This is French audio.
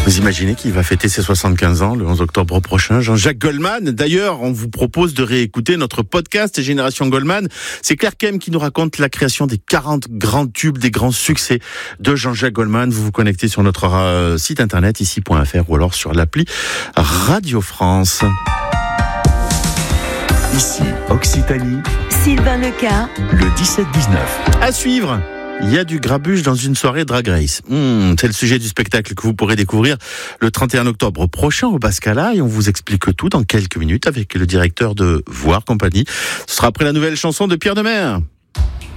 Vous imaginez qu'il va fêter ses 75 ans le 11 octobre prochain, Jean-Jacques Goldman. D'ailleurs, on vous propose de réécouter notre podcast Génération Goldman. C'est Claire Kem qui nous raconte la création des 40 grands tubes, des grands succès de Jean-Jacques Goldman. Vous vous connectez sur notre site internet ici.fr ou alors sur l'appli Radio France. Ici, Occitanie, Sylvain Leca, le 17-19. À suivre. Il y a du grabuge dans une soirée Drag Race. C'est le sujet du spectacle que vous pourrez découvrir le 31 octobre prochain au Bascala et on vous explique tout dans quelques minutes avec le directeur de Voir Compagnie. Ce sera après la nouvelle chanson de Pierre Demer.